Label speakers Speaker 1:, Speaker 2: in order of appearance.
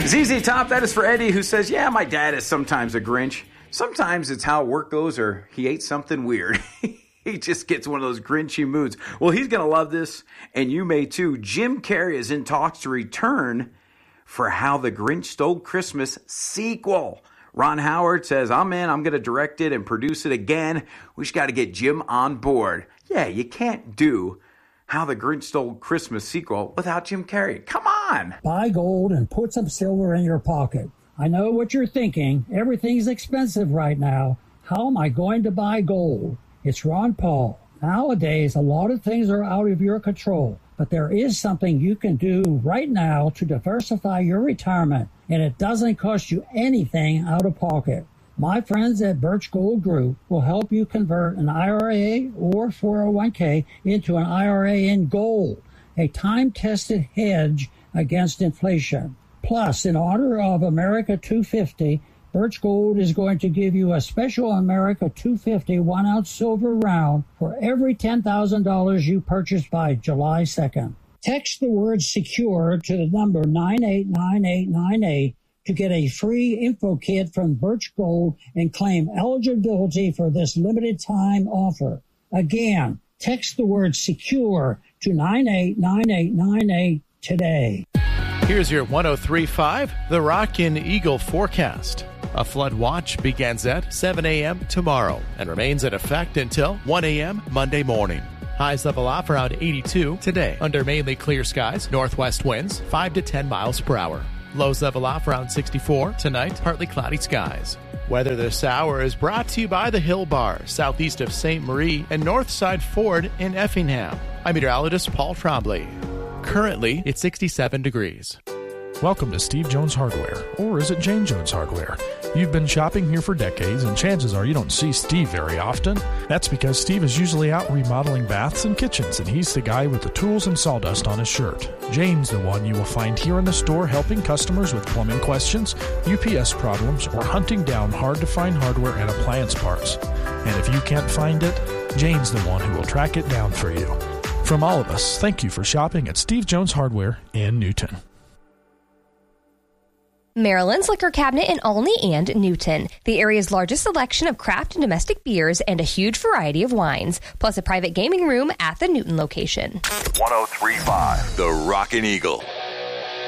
Speaker 1: ZZ Top, that is for Eddie, who says, yeah, my dad is sometimes a Grinch. Sometimes it's how work goes or he ate something weird. He just gets one of those Grinchy moods. Well, he's going to love this, and you may too. Jim Carrey is in talks to return for How the Grinch Stole Christmas sequel. Ron Howard says, I'm in. I'm going to direct it and produce it again. We just got to get Jim on board. Yeah, you can't do How the Grinch Stole Christmas sequel without Jim Carrey. Come on.
Speaker 2: Buy gold and put some silver in your pocket. I know what you're thinking. Everything's expensive right now. How am I going to buy gold? It's Ron Paul. Nowadays, a lot of things are out of your control, but there is something you can do right now to diversify your retirement, and it doesn't cost you anything out of pocket. My friends at Birch Gold Group will help you convert an IRA or 401k into an IRA in gold, a time-tested hedge against inflation. Plus, in honor of America 250, Birch Gold is going to give you a special America 250 1-ounce silver round for every $10,000 you purchase by July 2nd. Text the word SECURE to the number 989898 to get a free info kit from Birch Gold and claim eligibility for this limited time offer. Again, text the word SECURE to 989898 today.
Speaker 3: Here's your 103.5 The Rockin' Eagle forecast. A flood watch begins at 7 a.m. tomorrow and remains in effect until 1 a.m. Monday morning. Highs level off around 82 today under mainly clear skies, northwest winds 5 to 10 miles per hour. Lows level off around 64 tonight, partly cloudy skies. Weather this hour is brought to you by the Hill Bar, southeast of St. Marie and Northside Ford in Effingham. I'm meteorologist Paul Trombley. Currently, it's 67 degrees.
Speaker 4: Welcome to Steve Jones Hardware, or is it Jane Jones Hardware? You've been shopping here for decades, and chances are you don't see Steve very often. That's because Steve is usually out remodeling baths and kitchens, and he's the guy with the tools and sawdust on his shirt. Jane's the one you will find here in the store helping customers with plumbing questions, UPS problems, or hunting down hard-to-find hardware and appliance parts. And if you can't find it, Jane's the one who will track it down for you. From all of us, thank you for shopping at Steve Jones Hardware in Newton.
Speaker 5: Maryland's Liquor Cabinet in Olney and Newton. The area's largest selection of craft and domestic beers and a huge variety of wines, plus a private gaming room at the Newton location.
Speaker 6: 103.5 The Rockin' Eagle.